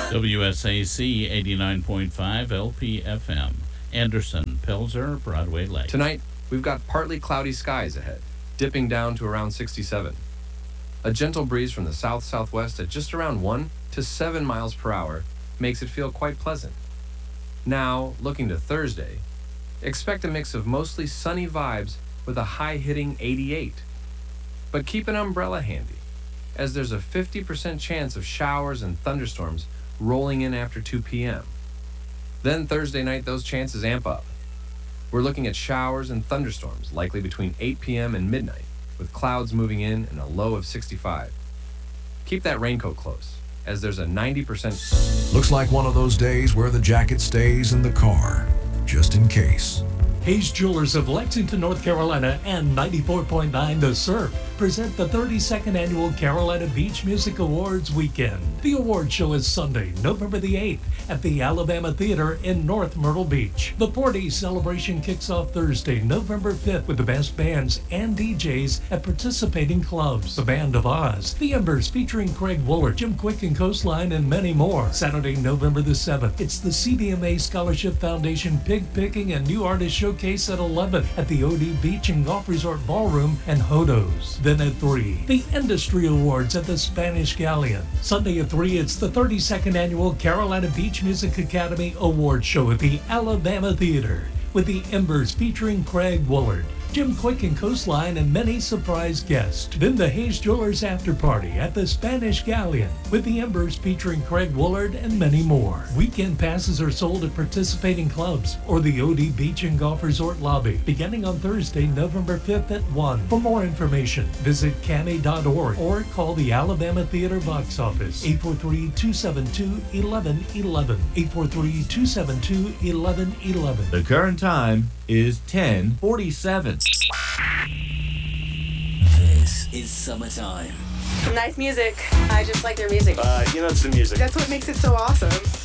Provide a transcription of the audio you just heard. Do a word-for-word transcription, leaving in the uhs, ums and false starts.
W S A C eighty-nine point five L P F M. Anderson, Pelzer, Broadway Lake. Tonight, we've got partly cloudy skies ahead, dipping down to around sixty-seven. A gentle breeze from the south-southwest at just around one to seven miles per hour makes it feel quite pleasant. Now, looking to Thursday, expect a mix of mostly sunny vibes with a high-hitting eighty-eight. But keep an umbrella handy, as there's a fifty percent chance of showers and thunderstorms rolling in after two p.m. Then Thursday night, those chances amp up. We're looking at showers and thunderstorms likely between eight p.m. and midnight, with clouds moving in and a low of sixty-five. Keep that raincoat close, as there's a ninety percent... Looks like one of those days where the jacket stays in the car, just in case. Hayes Jewelers of Lexington, North Carolina, and ninety-four point nine The Surf present the thirty-second Annual Carolina Beach Music Awards Weekend. The award show is Sunday, November the eighth, at the Alabama Theater in North Myrtle Beach. The four-day celebration kicks off Thursday, November fifth, with the best bands and D Js at participating clubs. The Band of Oz, The Embers featuring Craig Woolard, Jim Quick and Coastline, and many more. Saturday, November the seventh, it's the C B M A Scholarship Foundation Pig Picking and New Artist Showcase at eleven at the O D Beach and Golf Resort Ballroom and Hodos. Then at three, the Industry Awards at the Spanish Galleon. Sunday at three, it's the thirty-second Annual Carolina Beach Music Academy Award Show at the Alabama Theater, with the Embers featuring Craig Woolard, Jim Quick and Coastline, and many surprise guests. Then the Hayes Jewelers After Party at the Spanish Galleon, with the Embers featuring Craig Woolard and many more. Weekend passes are sold at participating clubs or the O D Beach and Golf Resort lobby, beginning on Thursday, November fifth at one. For more information, visit cami dot org or call the Alabama Theater box office, eight four three, two seven two, one one one one, eight four three, two seven two, one one one one. The current time is ten forty-seven. This is summertime. Nice music. I just like their music. Uh, you know, it's the music. That's what makes it so awesome.